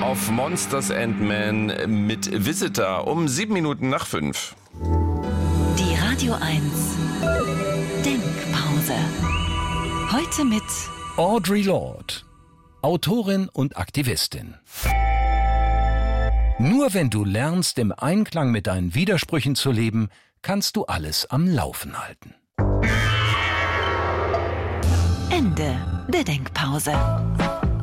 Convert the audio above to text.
auf Monsters and Men mit Visitor um 7:07. Die Radio 1 Denkpause. Heute mit Audre Lorde, Autorin und Aktivistin. Nur wenn du lernst, im Einklang mit deinen Widersprüchen zu leben, kannst du alles am Laufen halten. Ende der Denkpause.